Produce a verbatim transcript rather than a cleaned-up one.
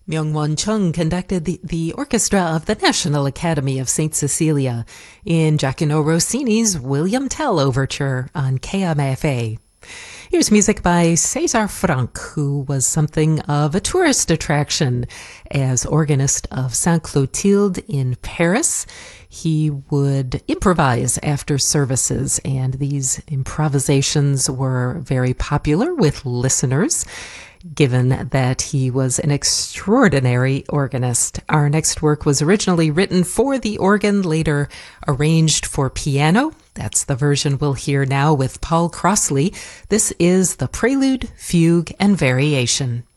Myung-Won Chung conducted the, the orchestra of the National Academy of Saint Cecilia in Giacomo Rossini's William Tell Overture on K M F A. Here's music by César Franck, who was something of a tourist attraction as organist of Sainte Clotilde in Paris. He would improvise after services, and these improvisations were very popular with listeners, given that he was an extraordinary organist. Our next work was originally written for the organ, later arranged for piano. That's the version we'll hear now with Paul Crossley. This is the Prelude, Fugue, and Variation.